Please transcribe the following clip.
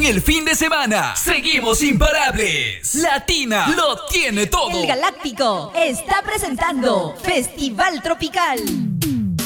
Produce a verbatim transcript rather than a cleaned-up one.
en el fin de semana. Seguimos imparables. Latina lo tiene todo. El Galáctico está presentando Festival Tropical.